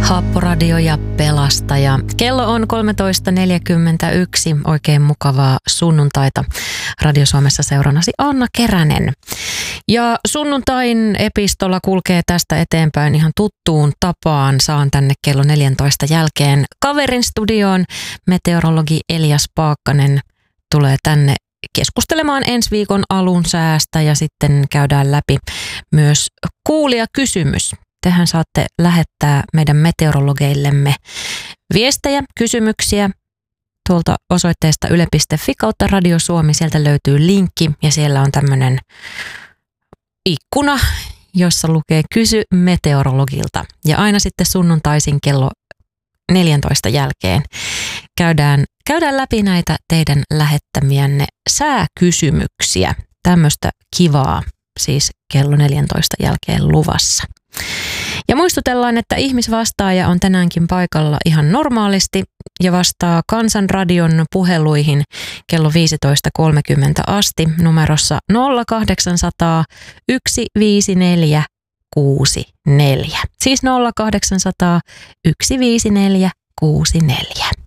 Haapporadio ja Pelastaja. Kello on 13.41. Oikein mukavaa sunnuntaita. Radio Suomessa seurannasi Anna Keränen. Ja sunnuntain epistola kulkee tästä eteenpäin ihan tuttuun tapaan. Saan tänne kello 14 jälkeen kaverin studioon. Meteorologi Elias Paakkanen tulee tänne keskustelemaan ensi viikon alun säästä ja sitten käydään läpi myös kuulijakysymys. Tehän saatte lähettää meidän meteorologeillemme viestejä, kysymyksiä tuolta osoitteesta yle.fi/Radio Suomi. Sieltä löytyy linkki ja siellä on tämmöinen ikkuna, jossa lukee kysy meteorologilta. Ja aina sitten sunnuntaisin kello 14 jälkeen käydään läpi näitä teidän lähettämiänne sääkysymyksiä. Tämmöistä kivaa siis kello 14 jälkeen luvassa. Ja muistutellaan, että ihmisvastaaja on tänäänkin paikalla ihan normaalisti ja vastaa Kansanradion puheluihin kello 15.30 asti numerossa 0800 154 64. Siis 0800 154 64.